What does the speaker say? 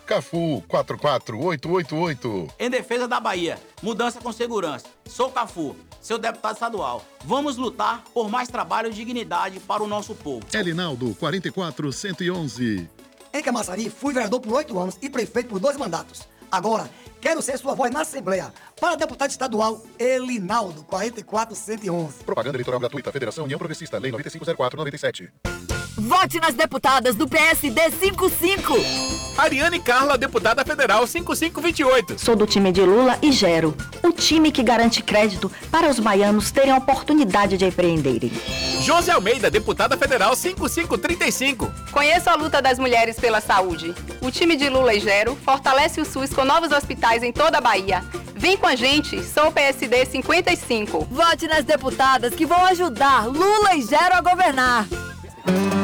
Cafu 44888. Em defesa da Bahia, mudança com segurança. Sou Cafu, seu deputado estadual. Vamos lutar por mais trabalho e dignidade para o nosso povo. Elinaldo 44111. Em Camaçari, fui vereador por 8 anos e prefeito por 2 mandatos. Agora, quero ser sua voz na Assembleia. Para deputado estadual, Elinaldo 44111. Propaganda eleitoral gratuita. Federação União Progressista. Lei 9504/97. Vote nas deputadas do PSD 55. Ariane Carla, deputada federal 5528. Sou do time de Lula e Gero, o time que garante crédito para os baianos terem a oportunidade de empreenderem. José Almeida, deputada federal 5535. Conheço a luta das mulheres pela saúde. O time de Lula e Gero fortalece o SUS com novos hospitais em toda a Bahia. Vem com a gente, sou o PSD 55. Vote nas deputadas que vão ajudar Lula e Gero a governar.